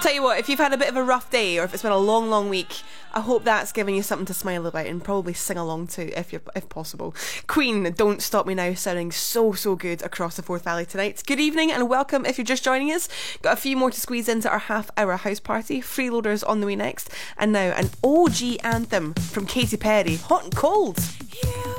Tell you what, if you've had a bit of a rough day or if it's been a long week, I hope that's giving you something to smile about and probably sing along to if possible. Queen, Don't Stop Me Now, sounding so good across the Forth Valley tonight. Good evening and welcome if you're just joining us. Got a few more to squeeze into our half-hour house party. Freeloaders on the way next. And now an OG anthem from Katy Perry, Hot and Cold. You